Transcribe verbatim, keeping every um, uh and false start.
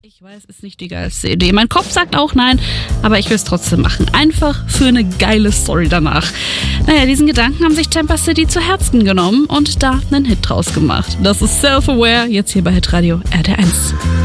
Ich weiß, ist nicht die geilste Idee. Mein Kopf sagt auch nein, aber ich will es trotzdem machen. Einfach für eine geile Story danach. Naja, diesen Gedanken haben sich Tampa City zu Herzen genommen und da einen Hit draus gemacht. Das ist Self-Aware, jetzt hier bei Hitradio R T eins.